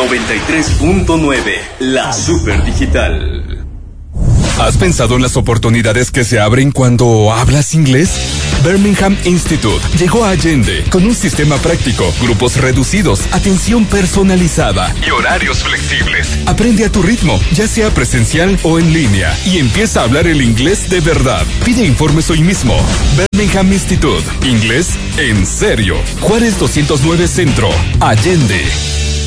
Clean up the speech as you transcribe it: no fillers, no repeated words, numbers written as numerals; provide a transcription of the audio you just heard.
93.9, la super digital. ¿Has pensado en las oportunidades que se abren cuando hablas inglés? Birmingham Institute llegó a Allende con un sistema práctico, grupos reducidos, atención personalizada y horarios flexibles. Aprende a tu ritmo, ya sea presencial o en línea, y empieza a hablar el inglés de verdad. Pide informes hoy mismo. Birmingham Institute, inglés en serio. Juárez 209 Centro, Allende.